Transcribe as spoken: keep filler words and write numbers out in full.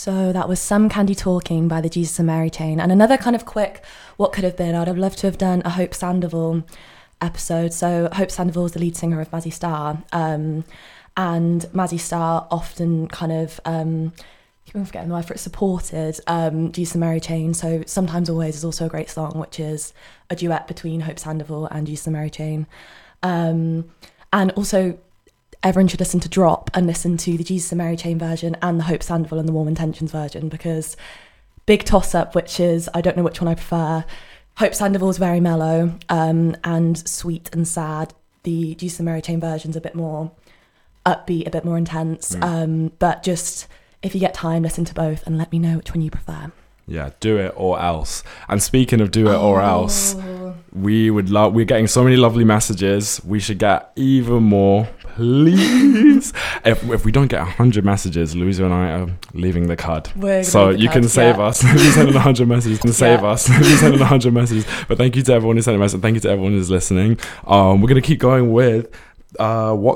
So that was Some Candy Talking by the Jesus and Mary Chain. And another kind of quick, what could have been, I'd have loved to have done a Hope Sandoval episode. So Hope Sandoval is the lead singer of Mazzy Star. Um, and Mazzy Star often kind of, um, I keep forgetting the word for it, supported um, Jesus and Mary Chain. So Sometimes Always is also a great song, which is a duet between Hope Sandoval and Jesus and Mary Chain. Um, and also, everyone should listen to Drop and listen to the Jesus and Mary Chain version and the Hope Sandoval and the Warm Intentions version, because big toss-up, which is, I don't know which one I prefer. Hope Sandoval's very mellow um, and sweet and sad. The Jesus and Mary Chain version's a bit more upbeat, a bit more intense. Mm. Um, but just, if you get time, listen to both and let me know which one you prefer. Yeah, Do It or Else. And speaking of Do It oh. or Else, we would love, we're getting so many lovely messages. We should get even more, please. if if we don't get one hundred messages, Louisa and I are leaving the cud. So you cud, can save yeah. us. If you send in one hundred messages, you can save yeah. us. If you send in one hundred messages. But thank you to everyone who sent a message. Thank you to everyone who's listening. Um, we're going to keep going with uh, what